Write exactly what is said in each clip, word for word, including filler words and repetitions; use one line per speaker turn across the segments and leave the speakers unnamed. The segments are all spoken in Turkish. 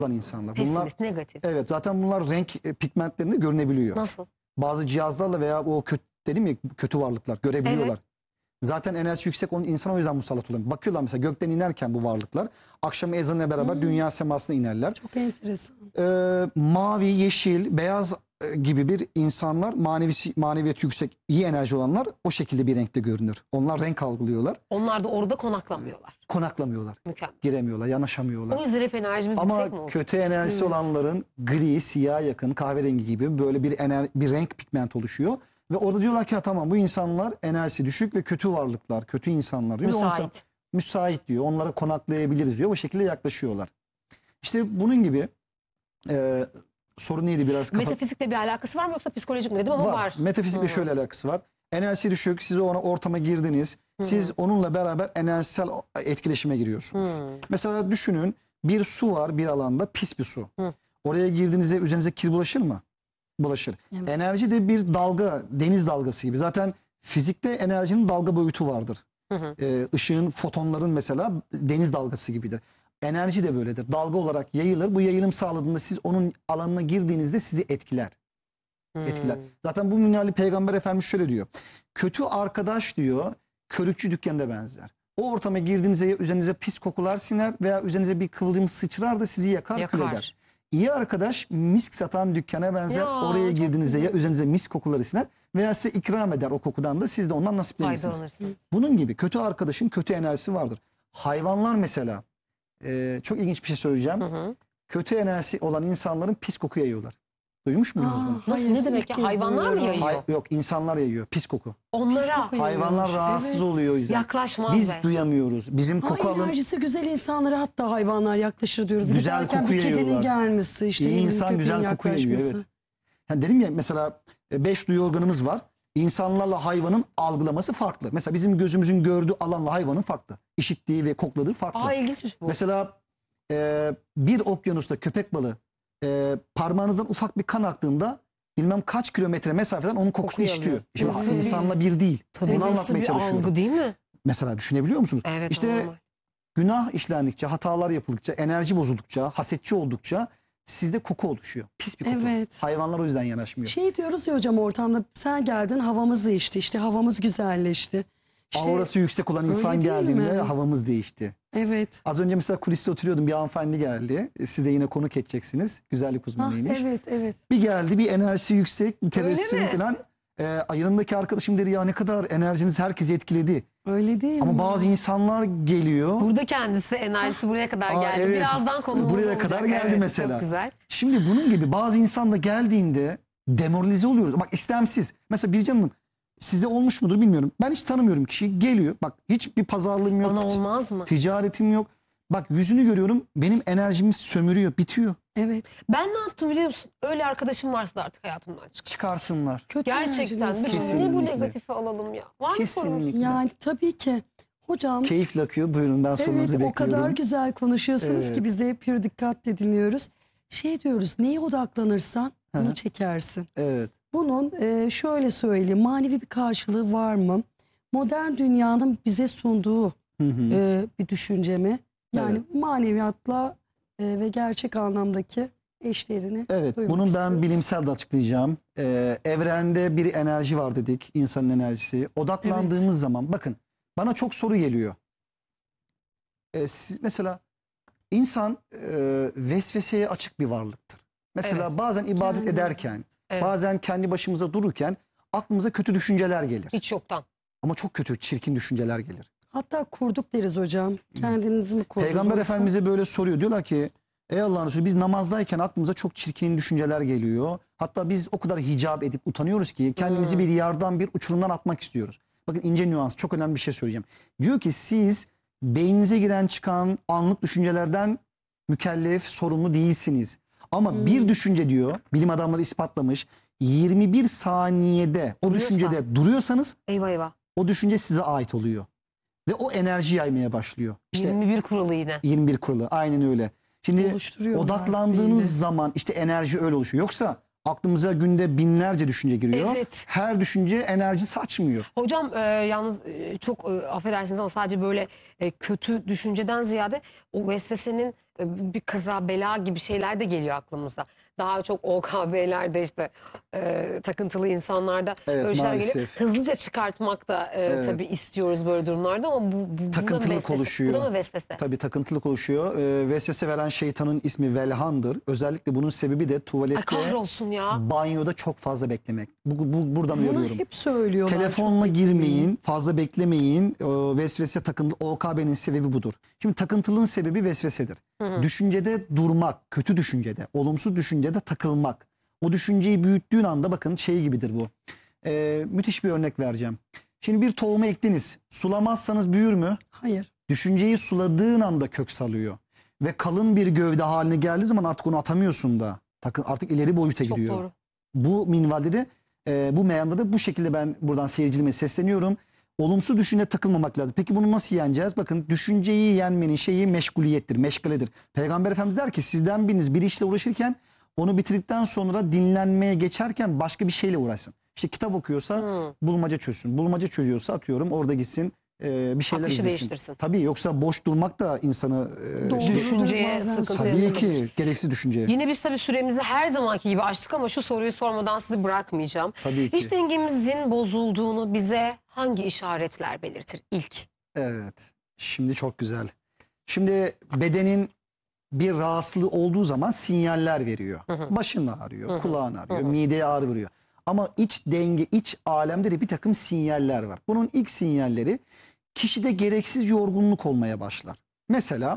olan insanlar.
Pesimist,
Bunlar,
negatif.
evet, zaten bunlar renk e, pigmentlerinde görünebiliyor.
Nasıl?
Bazı cihazlarla veya o kötü, dedim ya, kötü varlıklar görebiliyorlar.
Evet.
Zaten enerjisi yüksek onun insan o yüzden musallat oluyor. Bakıyorlar mesela gökten inerken bu varlıklar akşam ezanıyla beraber
Hmm.
dünya semasına inerler.
Çok enteresan.
Ee, mavi, yeşil, beyaz e, gibi bir insanlar manevisi, maneviyatı yüksek, iyi enerji olanlar o şekilde bir renkte görünür. Onlar renk algılıyorlar.
Onlar da orada konaklamıyorlar.
Konaklamıyorlar.
Mükemmel.
Giremiyorlar, yanaşamıyorlar.
O yüzden hep enerjimiz yüksek mi
Ama
olsun?
kötü enerjisi
Evet.
olanların gri, siyah yakın, kahverengi gibi böyle bir ener bir renk pigment oluşuyor. Ve orada diyorlar ki tamam bu insanlar enerjisi düşük ve kötü varlıklar, kötü insanlar diyor.
Müsait.
Onsa, müsait diyor. Onlara konaklayabiliriz diyor. O şekilde yaklaşıyorlar. İşte bunun gibi e, sorun neydi biraz? Kafa...
Metafizikle bir alakası var mı yoksa psikolojik mi dedim ama var.
var. Metafizikle
Hı.
şöyle alakası var. Enerjisi düşük, siz ona ortama girdiniz.
Hı.
Siz onunla beraber enerjisel etkileşime giriyorsunuz.
Hı.
Mesela düşünün bir su var bir alanda, pis bir su.
Hı.
Oraya girdiğinizde üzerinize kir bulaşır mı? Bulaşır.
Evet.
Enerji de bir dalga, deniz dalgası gibi. Zaten fizikte enerjinin dalga boyutu vardır.
Hı hı.
Ee, ışığın, fotonların mesela deniz dalgası gibidir. Enerji de böyledir. Dalga olarak yayılır. Bu yayılım sağladığında siz onun alanına girdiğinizde sizi etkiler. etkiler.
Hmm.
Zaten bu minvalli Peygamber Efendimiz şöyle diyor. Kötü arkadaş diyor, körükçü dükkanına benzer. O ortama girdiğinizde ya üzerinize pis kokular siner veya üzerinize bir kıvılcım sıçrar da sizi yakar,
Yakar.
kül eder. İyi arkadaş misk satan dükkana benzer.
Ya,
Oraya
çok
girdiğinizde
güzel.
ya üzerinize misk kokuları siner veya size ikram eder o kokudan da siz de ondan nasiplenirsiniz.
Faydalanırsın.
Bunun gibi kötü arkadaşın kötü enerjisi vardır. Hayvanlar mesela e, çok ilginç bir şey söyleyeceğim.
Hı hı.
Kötü enerjisi olan insanların pis koku yayıyorlar. Duymuş muydunuz
Aa,
bunu?
Nasıl,
hayır,
ne demek
ilk
ya?
kez
Hayvanlar mı
duyuyorum.
yayıyor?
Hay- yok insanlar yayıyor pis koku.
Onlara
koku.
Hayvanlar
Yayıyormuş,
rahatsız
evet.
oluyor o yüzden.
yaklaşmaz
Biz
be.
duyamıyoruz. Bizim koku
Ay,
alın
enerjisi güzel insanlara hatta hayvanlar yaklaşır diyoruz.
Güzel
Giderken
koku
bir kedinin
yayıyorlar.
gelmesi, işte
İyi
ne bileyim,
insan
köpeğin
güzel koku yayıyor,
yaklaşması.
evet. Yani dedim ya mesela e, beş duyu organımız var. İnsanlarla hayvanın algılaması farklı. Mesela bizim gözümüzün gördüğü alanla hayvanın farklı. İşittiği ve kokladığı farklı.
Aa, ilginçmiş bu.
Mesela e, bir okyanusta köpek balığı e, parmağınızdan ufak bir kan aktığında bilmem kaç kilometre mesafeden onun kokusunu
Kokuyu
işitiyor.
alıyor.
Şimdi
Nasıl
insanla bir değil.
Tabii
Onu
nasıl
anlatmaya
bir
çalışıyorum.
algı değil mi?
Mesela düşünebiliyor musunuz?
Evet,
İşte
normal.
günah işlendikçe, hatalar yapıldıkça, enerji bozuldukça, hasetçi oldukça sizde koku oluşuyor. Pis bir koku.
Evet.
Hayvanlar o yüzden yanaşmıyor.
Şey diyoruz ya hocam, ortamda sen geldin, havamız değişti, işte havamız güzelleşti. İşte,
Aurası yüksek olan insan
öyle değil
geldiğinde
mi?
havamız değişti.
evet.
Az önce mesela kuliste oturuyordum, bir hanımefendi geldi. Siz de yine konuk edeceksiniz. Güzellik
Ah,
uzmanıymış.
evet, evet.
Bir geldi, bir enerjisi yüksek, bir tebessüm
mi?
falan. Ee, yanımdaki arkadaşım dedi ya ne kadar enerjiniz herkesi etkiledi.
Öyle değil
Ama
mi?
bazı insanlar geliyor.
Burada kendisi enerjisi buraya kadar
Aa,
geldi.
evet.
Birazdan konuğumuz
Buraya
olacak.
kadar geldi
Evet,
mesela.
Çok güzel.
Şimdi bunun gibi bazı insan da geldiğinde demoralize oluyoruz. Bak istemsiz. Mesela bir canım sizde olmuş mudur bilmiyorum. Ben hiç tanımıyorum kişiyi. Geliyor. Bak hiçbir pazarlığım yok.
Bana olmaz mı?
Ticaretim yok. Bak yüzünü görüyorum. Benim enerjimi sömürüyor. Bitiyor.
Evet.
Ben ne yaptım biliyor musun? Öyle arkadaşım varsa da artık hayatımdan çık.
Çıkarsınlar.
Kötü
Gerçekten.
enerjiniz
Bütün
var.
ne bu
Kesinlikle.
negatifi alalım ya? Var mı sorunuz?
Kesinlikle.
Yani tabii ki. Hocam,
Keyifle akıyor. Buyurun ben sorunuzu
evet, o
bekliyorum.
kadar güzel konuşuyorsunuz
Evet.
ki biz de hep pür dikkatle dinliyoruz. Şey diyoruz, neye odaklanırsan
Hı
bunu
hı.
çekersin.
Evet.
Bunun e, şöyle söyleyeyim, manevi bir karşılığı var mı? Modern dünyanın bize sunduğu
Hı hı.
e, bir düşünce mi? Yani
Evet.
maneviyatla e, ve gerçek anlamdaki eşlerini
Evet,
duymak
bunun ben
istiyoruz.
bilimsel de açıklayacağım. Ee, evrende bir enerji var dedik, insanın enerjisi. Odaklandığımız zaman, bakın bana çok soru geliyor. Ee, siz mesela insan e, vesveseye açık bir varlıktır. Mesela
Evet.
bazen ibadet
Kendimiz-
ederken,
Evet.
bazen kendi başımıza dururken aklımıza kötü düşünceler gelir.
Hiç yoktan.
Ama çok kötü, çirkin düşünceler gelir.
Hatta kurduk deriz hocam. Kendinizi mi kurdunuz?
Peygamber
oysa?
Efendimiz'e böyle soruyor. Diyorlar ki ey Allah'ın Resulü biz namazdayken aklımıza çok çirkin düşünceler geliyor. Hatta biz o kadar hicap edip utanıyoruz ki kendimizi
Hmm.
bir yardan bir uçurumdan atmak istiyoruz. Bakın ince nüans, çok önemli bir şey söyleyeceğim. Diyor ki siz beyninize giren çıkan anlık düşüncelerden mükellef, sorumlu değilsiniz. Ama
Hmm.
bir düşünce diyor, bilim adamları ispatlamış, yirmi bir saniyede o
Duruyorsa.
düşüncede duruyorsanız
Eyvah eyvah.
o düşünce size ait oluyor. Ve o enerji yaymaya başlıyor. İşte
yirmi bir kuralı yine.
yirmi bir kuralı. Aynen öyle. Şimdi
Oluşturuyorlar
odaklandığınız
beyni.
zaman işte enerji öyle oluşuyor. Yoksa aklımıza günde binlerce düşünce giriyor.
Evet.
Her düşünce enerji saçmıyor.
Hocam e, yalnız e, çok e, affedersiniz ama sadece böyle e, kötü düşünceden ziyade o vesvesenin e, bir kaza bela gibi şeyler de geliyor aklımıza. Daha çok O K B'lerde işte e, takıntılı insanlarda
Evet,
böyle şeyler geliyor.
maalesef.
Hızlıca çıkartmak da e,
Evet.
tabii istiyoruz böyle durumlarda ama bu, bu bu da mı
Takıntılık
vesvese?
oluşuyor.
Bu da mı vesvese?
Tabii takıntılık oluşuyor. Ee, vesvese veren şeytanın ismi Velhan'dır. Özellikle bunun sebebi de
Ay
tuvalette,
kahrolsun ya.
banyoda çok fazla beklemek. Bu, bu buradan
Bunu
uyarıyorum.
hep söylüyorlar.
Telefonla
çok
girmeyin, fazla beklemeyin. O vesvese takıntı, O K B'nin sebebi budur. Şimdi takıntılığın sebebi vesvesedir. Düşüncede durmak, kötü düşüncede, olumsuz düşüncede takılmak. O düşünceyi büyüttüğün anda bakın şey gibidir bu. Ee, müthiş bir örnek vereceğim. Şimdi bir tohumu ektiniz. Sulamazsanız büyür mü?
Hayır.
Düşünceyi suladığın anda kök salıyor. Ve kalın bir gövde haline geldiği zaman artık onu atamıyorsun da. Takın artık ileri boyuta
Çok
gidiyor.
doğru.
Bu minvalde de e, bu meyanda da bu şekilde ben buradan seyircilerime sesleniyorum. Olumsuz düşünce takılmamak lazım. Peki bunu nasıl yeneceğiz? Bakın düşünceyi yenmenin şeyi meşguliyettir, meşgaledir. Peygamber Efendimiz der ki sizden biriniz bir işle uğraşırken onu bitirdikten sonra dinlenmeye geçerken başka bir şeyle uğraşsın. İşte kitap okuyorsa
Hmm.
bulmaca çözsün. Bulmaca çözüyorsa atıyorum orada gitsin e, bir şeyler
Akışı
izlesin.
değiştirsin.
Tabii yoksa boş durmak da insanı e,
Doğru.
işte-
Düşünceye
Bazen
sıkıntı
tabii
yaşatır.
ki gereksiz düşünceye.
Yine biz tabii süremizi her zamanki gibi açtık ama şu soruyu sormadan sizi bırakmayacağım.
Tabii ki.
İş dengemizin bozulduğunu bize hangi işaretler belirtir ilk?
Evet. Şimdi çok güzel. Şimdi bedenin bir rahatsızlığı olduğu zaman sinyaller veriyor. Başın ağrıyor, kulağın ağrıyor, mideye ağrı vuruyor. Ama iç denge, iç alemde de bir takım sinyaller var. Bunun ilk sinyalleri kişide gereksiz yorgunluk olmaya başlar. Mesela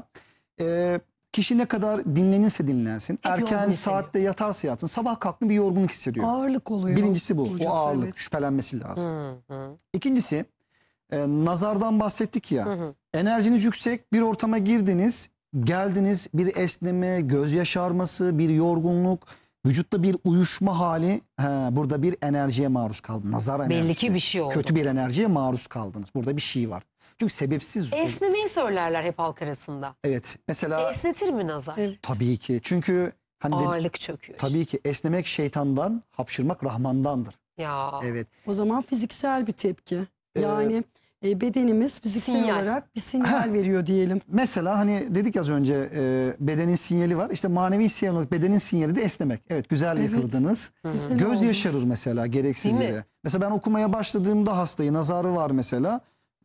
e, kişi ne kadar dinlenirse dinlensin,
yorgun
erken
hissediyor.
saatte yatarsa yatsın, sabah kalktığında bir yorgunluk hissediyor.
Ağırlık oluyor.
Birincisi bu,
Vücutta,
o ağırlık,
evet.
şüphelenmesi lazım.
Hı hı.
İkincisi e, nazardan bahsettik ya.
Hı hı.
Enerjiniz yüksek, bir ortama girdiniz, geldiniz, bir esneme, göz yaşarması, bir yorgunluk, vücutta bir uyuşma hali. He, burada bir enerjiye maruz kaldınız. Nazar enerjisi.
Belli ki bir şey oldu.
Kötü bir enerjiye maruz kaldınız. Burada bir şey var. Çünkü sebepsiz.
Esnemeyi söylerler hep halk arasında.
Evet. Mesela
Esnetir mi nazar?
Evet.
tabii ki. Çünkü hani dedi-
Ağırlık çöküyor. işte.
tabii ki esnemek şeytandan, hapşırmak Rahman'dandır.
Ya.
Evet.
O zaman fiziksel bir tepki.
Ee,
Yani e, bedenimiz fiziksel
Sinyal.
olarak bir sinyal veriyor diyelim.
Mesela hani dedik az önce e, bedenin sinyali var. İşte manevi sinyal olarak bedenin sinyali de esnemek. Evet, güzel
Evet.
yakaladınız.
Güzel
Göz
oldu.
yaşarır mesela gereksiz
Değil mi?
yere. Mesela ben okumaya başladığımda hastayı, nazarı var mesela.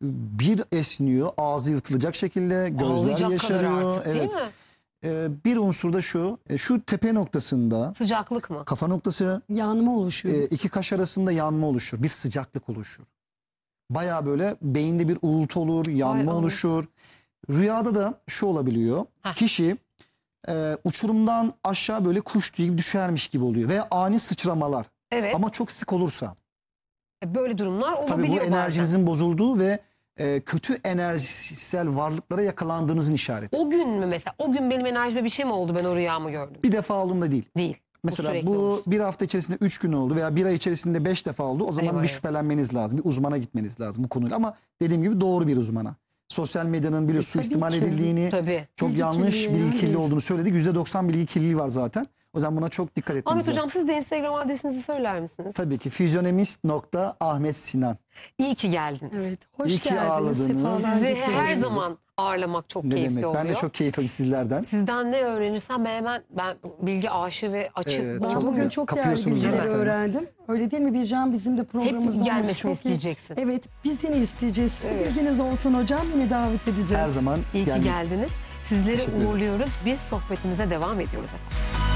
Bir esniyor, ağzı yırtılacak şekilde, gözler
Ağlayacak kadar
yaşarıyor.
artık
Evet.
değil mi?
E, bir unsur da şu, e, şu tepe noktasında,
Sıcaklık mı?
kafa noktası,
Yanma oluşuyor.
e, iki kaş arasında yanma oluşur. Bir sıcaklık oluşur. Baya böyle beyinde bir uğultu olur, yanma
Allah.
oluşur. Rüyada da şu olabiliyor.
Heh.
Kişi e, uçurumdan aşağı böyle kuş tüyü gibi düşermiş gibi oluyor. Veya ani sıçramalar.
Evet.
Ama çok sık olursa.
Böyle durumlar olabiliyor
Tabii bu
bazen.
enerjinizin bozulduğu ve e, kötü enerjisel varlıklara yakalandığınızın işareti.
O gün mü mesela? O gün benim enerjime bir şey mi oldu ben o rüyamı gördüm?
Bir defa olduğunda değil.
Değil.
Mesela
sürekli
bu,
olur.
bir hafta içerisinde üç gün oldu veya bir ay içerisinde beş defa oldu. O zaman
Eyvah,
bir
eyvah.
şüphelenmeniz lazım. Bir uzmana gitmeniz lazım bu konuyla. Ama dediğim gibi doğru bir uzmana. Sosyal medyanın bile
E,
suistimal
tabii ki.
edildiğini,
Tabii.
çok
Bilgi
yanlış
kirliliği
bilgi
yani.
kirliliği olduğunu söyledik. yüzde doksan bilgi kirliliği var zaten. O zaman buna çok dikkat etmemiz
Ahmet
lazım.
Hocam siz de Instagram adresinizi söyler misiniz?
Tabii ki fizyonomist nokta Ahmet Sinan.
İyi ki geldiniz.
Evet. Hoş
İyi ki
geldiniz.
ağırladınız.
Sefalar
Sizi
getirdiniz.
her zaman ağırlamak çok
Ne
keyifli
demek?
oluyor.
Ben de çok keyif alıyorum sizlerden.
Sizden ne öğrenirsem ben hemen ben bilgi aşığı ve açık.
Evet,
Ben
çok
bugün
güzel.
çok değerli
Kapıyorsunuz
bilgiler
zaten.
öğrendim. Öyle değil mi Bircan? Bizim de programımızda
Hep gelmesini
olması çok iyi.
isteyeceksin.
Evet, biz yine isteyeceğiz. Sizin
Evet.
bilginiz olsun hocam. Yine davet edeceğiz.
Her zaman
İyi ki
gelmek.
geldiniz. Sizleri
Teşekkür ederim.
uğurluyoruz. Biz sohbetimize devam ediyoruz efendim.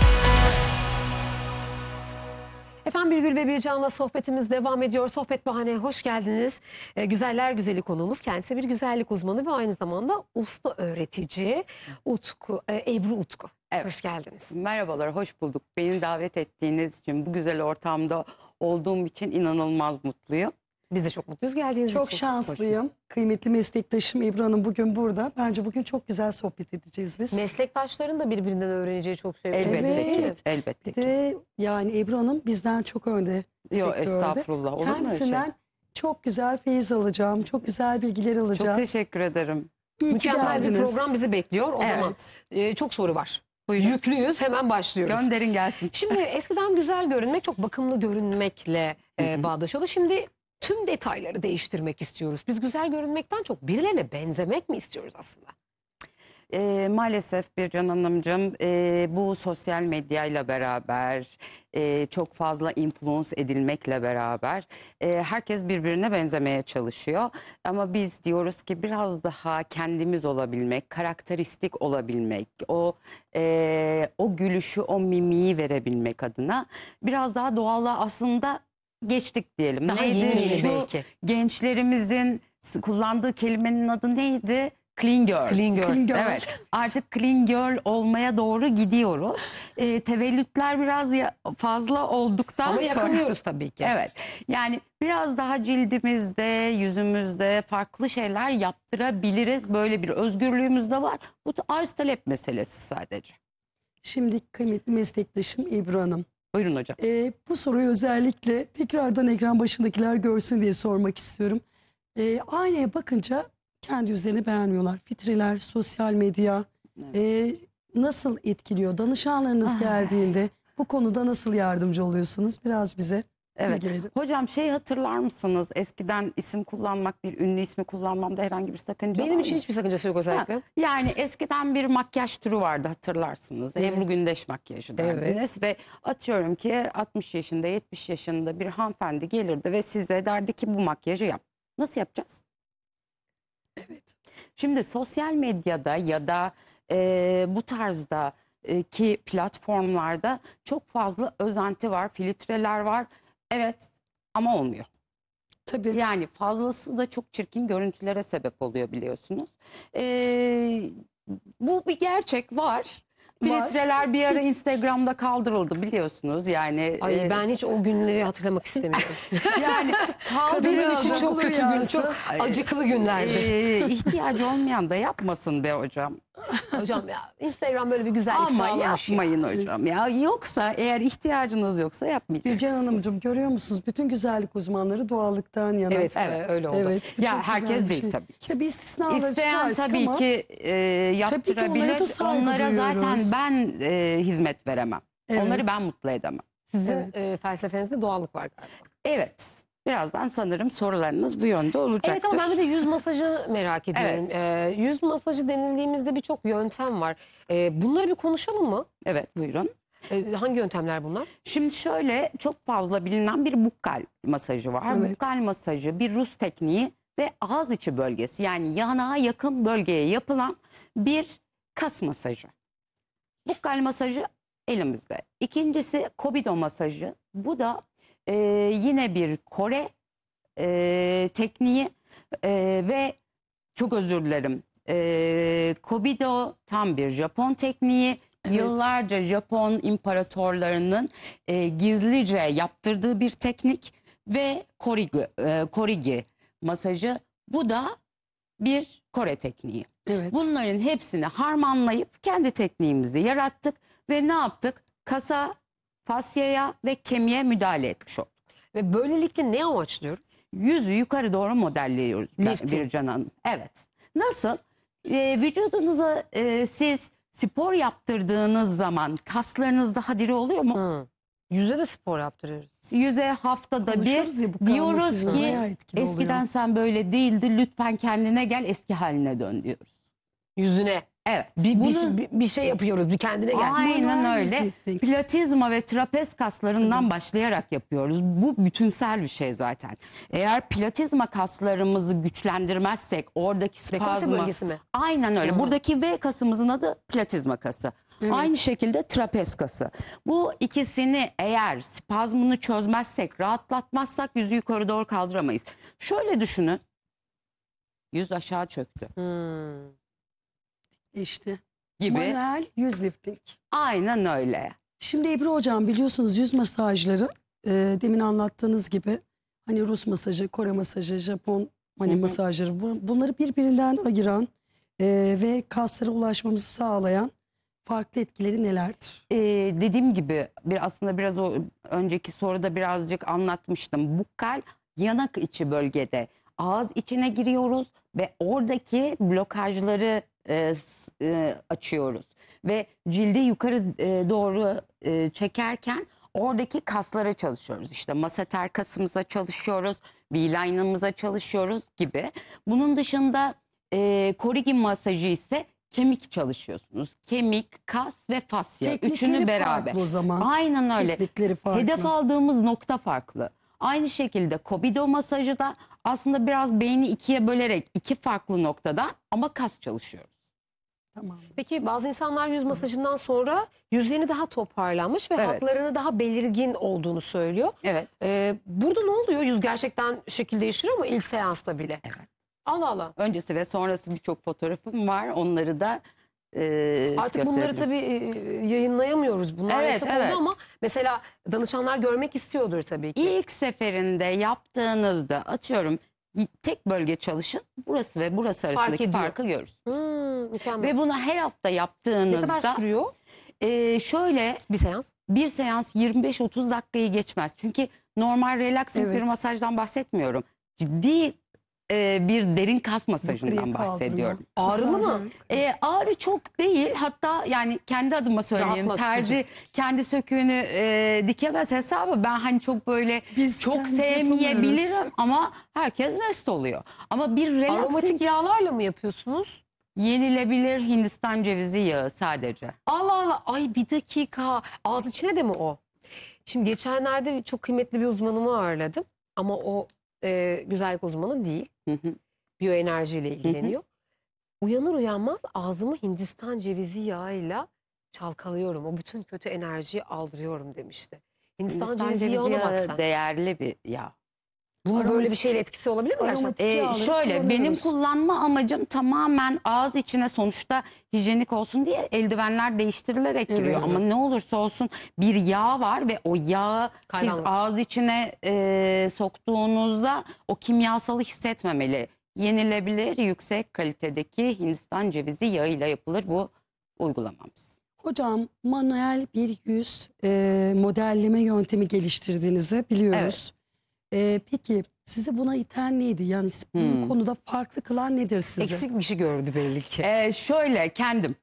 Efendim Birgül ve Bircan'la sohbetimiz devam ediyor. Sohbet Bahane'ye hoş geldiniz. Ee, güzeller güzeli konuğumuz. Kendisi bir güzellik uzmanı ve aynı zamanda usta öğretici Utku, e, Ebru Utku.
Evet.
Hoş geldiniz.
Merhabalar, hoş bulduk. Beni davet ettiğiniz için, bu güzel ortamda olduğum için inanılmaz mutluyum.
Biz de çok mutluyuz geldiğiniz
Çok
için.
şanslıyım. Kıymetli meslektaşım Ebru Hanım bugün burada. Bence bugün çok güzel sohbet edeceğiz biz.
Meslektaşların da birbirinden öğreneceği çok şey var.
Elbette
Evet.
ki, elbette
Bir
ki.
de yani Ebru Hanım bizden çok önde
Yok
sektörde.
estağfurullah, olur mu öyle şey?
Kendisinden çok güzel feyiz alacağım. Çok güzel bilgiler
Çok
alacağız.
teşekkür ederim.
İyi ki
Mükemmel bir
geldiniz.
program bizi bekliyor. O
Evet.
zaman e, çok soru var.
Buyurun.
Yüklüyüz, hemen başlıyoruz.
Gönderin gelsin.
Şimdi eskiden güzel görünmek çok bakımlı görünmekle e, bağdaşıyordu. Şimdi tüm detayları değiştirmek istiyoruz. Biz güzel görünmekten çok birilerine benzemek mi istiyoruz aslında?
E, maalesef Bircan Hanımcığım e, bu sosyal medyayla beraber e, çok fazla influence edilmekle beraber e, herkes birbirine benzemeye çalışıyor. Ama biz diyoruz ki biraz daha kendimiz olabilmek, karakteristik olabilmek, o e, o gülüşü, o mimiği verebilmek adına biraz daha doğalla aslında geçtik diyelim.
Daha
Neydi
yeni yeni
şu
belki.
gençlerimizin kullandığı kelimenin adı neydi? Clean girl.
Clean girl.
Clean girl.
Evet, artık clean girl olmaya doğru gidiyoruz. Ee, tevellütler biraz ya- fazla olduktan
Ama
sonra.
yakınıyoruz tabii ki.
Evet, yani biraz daha cildimizde, yüzümüzde farklı şeyler yaptırabiliriz. Böyle bir özgürlüğümüz de var. Bu da arz talep meselesi sadece.
Şimdi kıymetli meslektaşım Ebru Hanım.
Buyurun hocam.
Ee, bu soruyu özellikle tekrardan ekran başındakiler görsün diye sormak istiyorum. Ee, aynaya bakınca kendi yüzlerini beğenmiyorlar. Filtreler, sosyal medya ee, nasıl etkiliyor? Danışanlarınız geldiğinde bu konuda nasıl yardımcı oluyorsunuz? Biraz bize
Evet.
bilgi verin.
Hocam şey hatırlar mısınız? Eskiden isim kullanmak, bir ünlü ismi kullanmamda herhangi bir sakınca var
Benim
mı?
için hiçbir sakıncası yok özellikle.
Ha, yani eskiden bir makyaj türü vardı hatırlarsınız.
Evet.
Ebru Gündeş makyajı derdiniz ve atıyorum ki altmış yaşında yetmiş yaşında bir hanımefendi gelirdi ve size derdi ki bu makyajı yap. Nasıl yapacağız?
Evet.
Şimdi sosyal medyada ya da e, bu tarzda e, ki platformlarda çok fazla özenti var, filtreler var. Evet ama olmuyor.
Tabii.
Yani fazlası da çok çirkin görüntülere sebep oluyor biliyorsunuz. Ee, bu bir gerçek var. Filtreler bir ara Instagram'da kaldırıldı biliyorsunuz. Yani
Ay
e,
ben hiç o günleri hatırlamak istemiyorum.
yani
Benim için
kaldırıldı.
çok kötü gün, çok acıklı günlerdi.
Ee, ihtiyacı olmayan da yapmasın be hocam.
Hocam ya Instagram böyle bir güzellik
Ama
sağlamış ya.
yapmayın hocam. Ya yoksa eğer ihtiyacınız yoksa yapmayacaksınız.
Bircan Hanımcığım görüyor musunuz? Bütün güzellik uzmanları doğallıktan yana.
Evet,
Evet,
öyle oldu.
Evet, bu
Ya
çok güzel
herkes
bir
değil
şey.
tabii ki.
Tabii istisnalar
İsteyen
çıkarsın
tabii
ama
ki e, yaptırabilir.
onlara da saygı
Onlara zaten
duyuyoruz.
ben e, hizmet veremem.
Evet.
Onları ben mutlu edemem.
Sizin
Evet.
e, felsefenizde doğallık var galiba.
Evet. Birazdan sanırım sorularınız bu yönde olacaktır.
Evet ama ben bir de yüz masajı merak ediyorum. Ee, yüz masajı denildiğimizde birçok yöntem var. Ee, bunları bir konuşalım mı?
Evet, buyurun.
Ee, hangi yöntemler bunlar?
Şimdi şöyle çok fazla bilinen bir bukkal masajı var.
Evet.
Bukkal masajı bir Rus tekniği ve ağız içi bölgesi yani yanağa yakın bölgeye yapılan bir kas masajı. Bukkal masajı elimizde. İkincisi Kobido masajı. Bu da e, yine bir Kore e, tekniği e, ve çok özür dilerim. E, Kobido tam bir Japon tekniği.
Evet.
Yıllarca Japon imparatorlarının e, gizlice yaptırdığı bir teknik ve korigi, e, korigi masajı. Bu da bir Kore tekniği.
evet.
Bunların hepsini harmanlayıp kendi tekniğimizi yarattık ve ne yaptık? Kasa, fasyaya ve kemiğe müdahale etmiş olduk.
Ve böylelikle ne amaçlıyoruz?
Yüzü yukarı doğru modelliyoruz
Lifting.
Bircan Hanım. Evet. Nasıl? Ee, vücudunuza e, siz spor yaptırdığınız zaman kaslarınız daha diri oluyor mu?
Hı. Yüze de spor yaptırıyoruz.
Yüze haftada
Konuşuyoruz ya, bu
bir diyoruz
kalması
ki
bayağı etkili
eskiden
oluyor.
sen böyle değildi lütfen kendine gel eski haline dön diyoruz.
Yüzüne.
Evet.
Bir,
Bunu-
bir, bir, bir şey yapıyoruz. Bir kendine gel.
Aynen
Manuel
öyle.
lifting.
Platizma ve trapez kaslarından başlayarak yapıyoruz. Bu bütünsel bir şey zaten. Eğer platizma kaslarımızı güçlendirmezsek oradaki
Dekolte
spazmı...
bölgesi mi?
Aynen öyle.
Hı.
Buradaki V kasımızın adı platizma kası. Aynı şekilde trapez kası. Bu ikisini eğer spazmını çözmezsek, rahatlatmazsak yüzü yukarı doğru kaldıramayız. Şöyle düşünün. Yüz aşağı çöktü
Hmm.
İşte
gibi.
manuel yüz lifting.
Aynen öyle.
Şimdi Ebru Hocam biliyorsunuz yüz masajları e, demin anlattığınız gibi hani Rus masajı, Kore masajı, Japon hani
Hı hı.
masajları bu- bunları birbirinden ayıran e, ve kaslara ulaşmamızı sağlayan farklı etkileri nelerdir?
Ee, dediğim gibi bir aslında biraz o önceki soruda birazcık anlatmıştım. Bukkal yanak içi bölgede ağız içine giriyoruz ve oradaki blokajları e, s- e, açıyoruz ve cildi yukarı e, doğru e, çekerken oradaki kaslara çalışıyoruz. İşte maseter kasımıza çalışıyoruz, V-line'ımıza çalışıyoruz gibi. Bunun dışında e, Korigi masajı ise kemik çalışıyorsunuz. Kemik, kas ve fasya.
Teknikleri
Üçünü beraber.
farklı o zaman.
Aynen öyle.
Teknikleri farklı.
Hedef aldığımız nokta farklı. Aynı şekilde Kobido masajı da aslında biraz beyni ikiye bölerek iki farklı noktada ama kas çalışıyoruz.
Tamam.
Peki bazı insanlar yüz masajından sonra yüzlerini daha toparlanmış ve
Evet.
hatlarını daha belirgin olduğunu söylüyor.
Evet.
Ee, burada ne oluyor? Yüz gerçekten şekil değiştiriyor mu ilk seansta bile?
Evet.
Allah Allah.
Öncesi ve sonrası birçok fotoğrafım var. Onları da e,
Artık bunları
gösterebilirim.
tabii e, yayınlayamıyoruz. Bunlar
Evet,
yasak
evet.
oldu ama mesela danışanlar görmek istiyordur tabii ki.
İlk seferinde yaptığınızda atıyorum tek bölge çalışın. Burası ve burası arasındaki
ediyor.
farkı görürsün.
Hmm, mükemmel.
Ve bunu her hafta
Ne
yaptığınızda
kadar sürüyor
e, şöyle
bir seans?
bir seans yirmi beş otuz dakikayı geçmez. Çünkü normal relaxing
Evet.
bir masajdan bahsetmiyorum. Ciddi e, bir derin kas masajından
Yukarıya
bahsediyorum.
Ağrılı mı?
Kızlar-
E, ağrı çok değil, hatta yani kendi adıma söyleyeyim,
Rahatlatıcı.
terzi kendi söküğünü e, dikemez hesabı. Ben hani çok böyle
Biz
çok
kendimiz
sevmeyebilirim
yapamıyoruz.
ama herkes mest oluyor. Ama bir relaxing
Aromatik yağlarla mı yapıyorsunuz?
yenilebilir Hindistan cevizi yağı sadece.
Allah Allah. Ay bir dakika. Ağız içine de mi o? Şimdi geçenlerde çok kıymetli bir uzmanımı ağırladım. Ama o e, güzellik uzmanı değil.
Hı hı.
Biyoenerjiyle ilgileniyor. Uyanır uyanmaz ağzımı Hindistan cevizi yağıyla çalkalıyorum. O bütün kötü enerjiyi aldırıyorum demişti. Hindistan,
Hindistan
cevizi,
cevizi
yağına
yağı
baksan.
değerli bir yağ.
Bunun böyle bir
Aromatik-
şeyle etkisi olabilir mi gerçekten?
Aromatik
Ee,
yağları
şöyle benim
kullanıyoruz.
kullanma amacım tamamen ağız içine sonuçta hijyenik olsun diye eldivenler değiştirilerek giriyor.
Evet.
Ama ne olursa olsun bir yağ var ve o yağı siz
Kayganlık.
ağız içine e, soktuğunuzda o kimyasalı hissetmemeli. Yenilebilir yüksek kalitedeki Hindistan cevizi yağıyla yapılır bu uygulamamız.
Hocam manuel bir yüz e, modelleme yöntemi geliştirdiğinizi biliyoruz. E, peki size buna iten neydi? Yani bu
Hmm.
konuda farklı kılan nedir size?
Eksik bir şey gördü belli ki.
Ee, şöyle kendim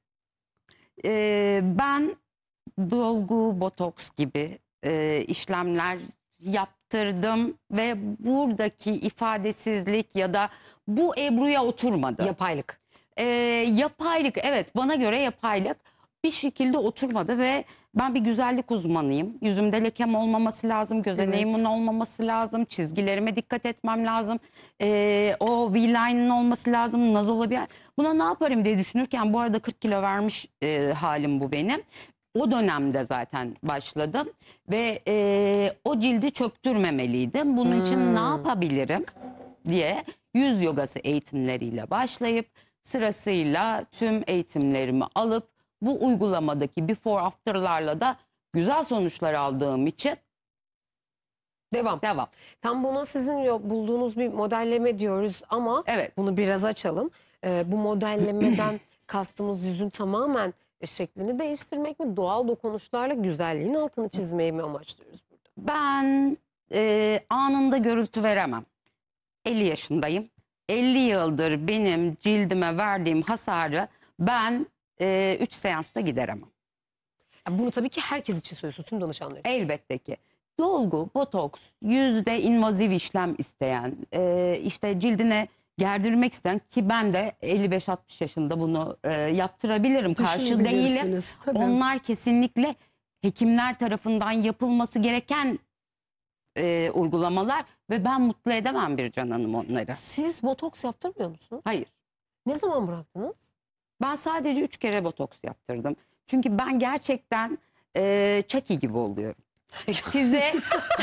Ee, ben dolgu, botoks gibi e, işlemler yaptırdım ve buradaki ifadesizlik ya da bu Ebru'ya oturmadı.
Yapaylık.
Ee, yapaylık, evet, bana göre yapaylık bir şekilde oturmadı ve ben bir güzellik uzmanıyım. Yüzümde lekem olmaması lazım, gözeneğimin
Evet.
olmaması lazım, çizgilerime dikkat etmem lazım. Ee, o V-line'ın olması lazım, naz olabilir. Buna ne yaparım diye düşünürken bu arada kırk kilo vermiş e, halim bu benim. O dönemde zaten başladım ve e, o cildi çöktürmemeliydim. Bunun için ne yapabilirim diye yüz yogası eğitimleriyle başlayıp sırasıyla tüm eğitimlerimi alıp bu uygulamadaki before after'larla da güzel sonuçlar aldığım için
Devam.
devam.
Tam bunu sizin yo- bulduğunuz bir modelleme diyoruz ama
Evet.
bunu biraz açalım. Ee, bu modellemeden kastımız yüzün tamamen şeklini değiştirmek mi? Doğal dokunuşlarla güzelliğin altını çizmeyi mi amaçlıyoruz burada?
Ben e, anında görüntü veremem. elli yaşındayım. elli yıldır benim cildime verdiğim hasarı ben üç seansta gideremem.
Ya bunu tabii ki herkes için söylüyorsun, tüm danışanlar için.
Elbette ki. Dolgu, botoks, yüzde invaziv işlem isteyen, e, işte cildine gerdirmek isteyen ki ben de elli beş altmış yaşında bunu e, yaptırabilirim. Karşı değilim.
Düşünebilirsiniz, tabii.
Onlar kesinlikle hekimler tarafından yapılması gereken e, uygulamalar ve ben mutlu edemem bir Hanım onları.
Siz botoks yaptırmıyor musunuz?
Hayır.
Ne zaman bıraktınız?
Ben sadece üç kere botoks yaptırdım. Çünkü ben gerçekten e, Chucky gibi oluyorum. Size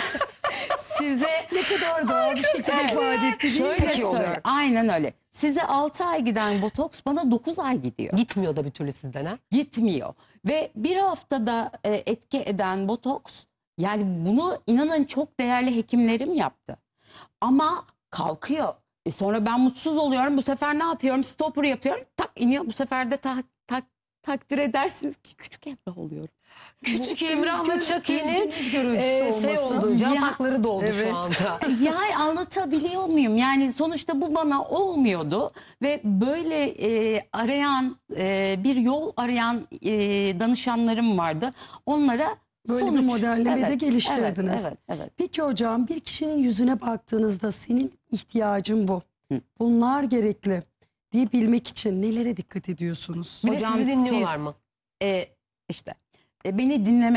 size
Ne kadar doğal bir şekilde
Evet.
ifade etti. değil mi?
şöyle
Chucky
söyle.
oluyor.
Aynen öyle. Size altı ay giden botoks bana dokuz ay gidiyor.
Gitmiyor da bir türlü sizden ha?
Gitmiyor. Ve bir haftada e, etki eden botoks, yani bunu inanın çok değerli hekimlerim yaptı. Ama kalkıyor. E sonra ben mutsuz oluyorum. Bu sefer ne yapıyorum? Stopper yapıyorum. Tak iniyor. Bu sefer de tak, tak, takdir edersiniz ki küçük Emrah oluyorum.
Küçük Emrah'la Chucky'nin
Yüz görüntüsü
e, şey
olması.
oldu,
Ya,
yaprakları doldu
evet.
şu anda.
Yani anlatabiliyor muyum? Yani sonuçta bu bana olmuyordu ve böyle e, arayan e, bir yol arayan e, danışanlarım vardı. Onlara
Böyle
sonuç.
bir modelleme de
Evet,
geliştirdiniz.
Evet, evet, evet.
Peki hocam, bir kişinin yüzüne baktığınızda senin ihtiyacın bu.
Hı.
Bunlar gerekli. diyebilmek için nelere dikkat ediyorsunuz?
Bir de sizi dinliyorlar mı?
E, işte e, beni dinleme